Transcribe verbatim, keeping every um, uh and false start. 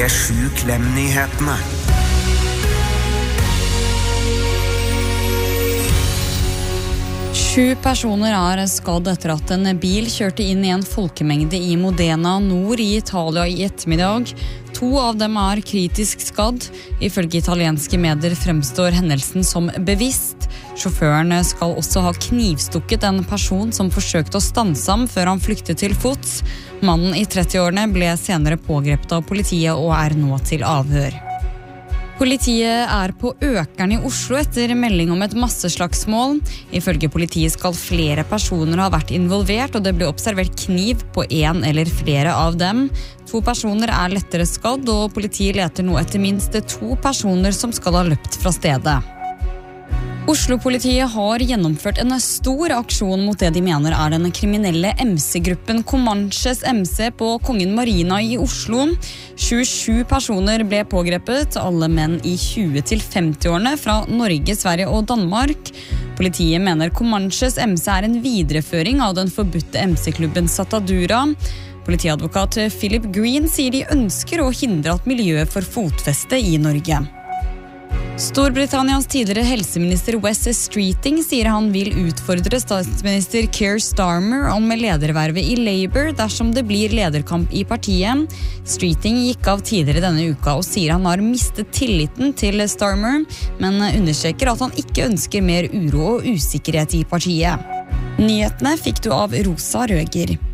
P sju Klem-nyhetene. Sju personer er skadd etter at en bil kjørte inn i en folkemengde i Modena nord i Italia i ettermiddag. To av dem er kritisk skadd. Ifølge italienske medier fremstår hendelsen som bevisst. Sjåføren skal også ha knivstukket en person som forsøkte å stanse ham før han flyktet til fots. Mannen i trettiårene ble senere pågrepet av politiet og er nå til avhør. Politiet er på økeren i Oslo etter melding om et masseslagsmål. Ifølge politiet skal flere personer ha vært involvert, og det ble observert kniv på en eller flere av dem. To personer er lettere skadd, og politiet leter nå etter minst to personer som skal ha løpt fra stedet. Oslo-politiet har gjennomført en stor aksjon mot det de mener er den kriminelle M C-gruppen Comanches M C på Kongen Marina i Oslo. tjuesju personer ble pågrepet, alle menn i tjue til femti-årene fra Norge, Sverige og Danmark. Politiet mener Comanches M C er en videreføring av den forbudte M C-klubben Satadura. Politiadvokat Philip Green sier de ønsker å hindre at miljøet får fotfeste i Norge. Storbritannias tidligere helseminister Wes Streeting sier han vil utfordre statsminister Keir Starmer om ledervervet i Labour dersom det blir lederkamp i partiet. Streeting gikk av tidligere denne uka og sier han har mistet tilliten til Starmer, men understreker at han ikke ønsker mer uro og usikkerhet i partiet. Nyhetene fikk du av Rosa Røger.